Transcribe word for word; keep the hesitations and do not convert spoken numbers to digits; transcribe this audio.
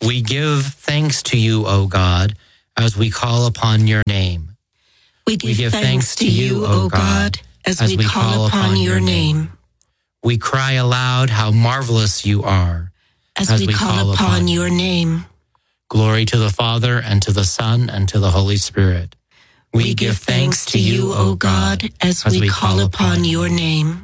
We give thanks to you, O God, as we call upon your name. We give, we give thanks to you, O God, as, as we, we call, call upon your name. name. We cry aloud how marvelous you are, as, as we, we call, call upon your name. Glory to the Father, and to the Son, and to the Holy Spirit. We, we give thanks to you, O God, as, as we call upon your name.